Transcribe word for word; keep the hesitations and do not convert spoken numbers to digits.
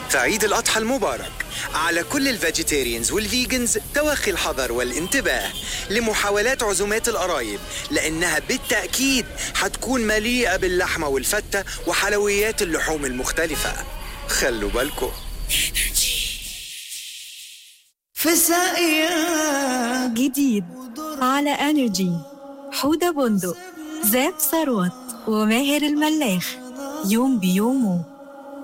فعيد الأضحى المبارك على كل الفيجيتيريانز والفيجنز توخي الحذر والانتباه لمحاولات عزومات القرايب، لأنها بالتأكيد هتكون مليئة باللحمة والفتة وحلويات اللحوم المختلفة. خلوا بالكم. جديد على انرجي، حودة بندق، زاب ثروت وماهر الملاخ، يوم بيومه.